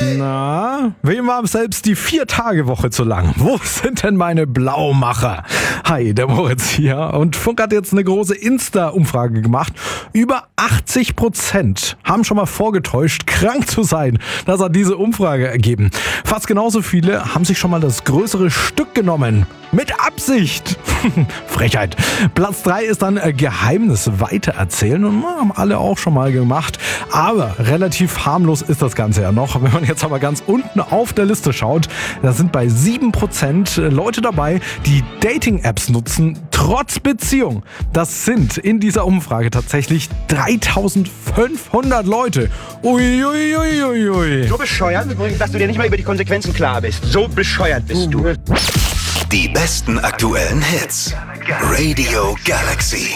Na, wem war selbst die 4-Tage-Woche zu lang? Wo sind denn meine Blaumacher? Hi, der Moritz hier. Und Funk hat jetzt eine große Insta-Umfrage gemacht. Über 80% haben schon mal vorgetäuscht, krank zu sein. Das hat diese Umfrage ergeben. Fast genauso viele haben sich schon mal das größere Stück genommen. Mit Absicht. Frechheit. Platz 3 ist dann Geheimnis weitererzählen. Und haben alle auch schon mal gemacht. Aber relativ harmlos ist das Ganze ja noch. Wenn man jetzt aber ganz unten auf der Liste schaut, da sind bei 7% Leute dabei, die Dating-Apps nutzen, trotz Beziehung. Das sind in dieser Umfrage tatsächlich 3500 Leute. Uiuiuiui. So bescheuert, dass du dir nicht mal über die Konsequenzen klar bist. So bescheuert bist du. Die besten aktuellen Hits. Radio Galaxy.